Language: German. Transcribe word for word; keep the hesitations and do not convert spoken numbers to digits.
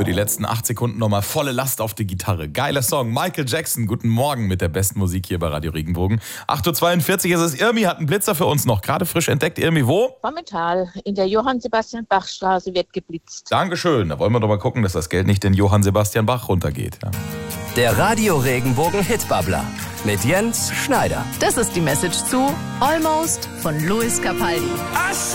für die letzten acht Sekunden nochmal volle Last auf die Gitarre. Geiler Song. Michael Jackson, guten Morgen mit der besten Musik hier bei Radio Regenbogen. acht Uhr zweiundvierzig ist es. Irmi hat einen Blitzer für uns noch gerade frisch entdeckt. Irmi, wo? Momentan in der Johann-Sebastian-Bach-Straße wird geblitzt. Dankeschön. Da wollen wir doch mal gucken, dass das Geld nicht den Johann Sebastian Bach runtergeht. Ja. Der Radio Regenbogen Hitbabbler mit Jens Schneider. Das ist die Message zu Almost von Louis Capaldi.